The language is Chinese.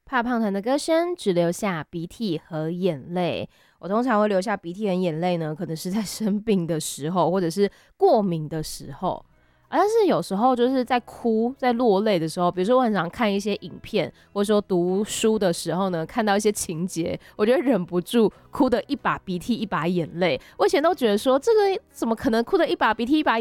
怕胖团的歌声只留下鼻涕和眼泪。我通常会留下鼻涕和眼泪呢，可能是在生病的时候，或者是过敏的时候。但是有时候就是在哭、在落泪的时候，比如说我很常看一些影片，或者说读书的时候呢，看到一些情节，我觉得忍不住哭的一把鼻涕一把眼泪。我以前都觉得说，这个怎么可能哭的一把鼻涕一把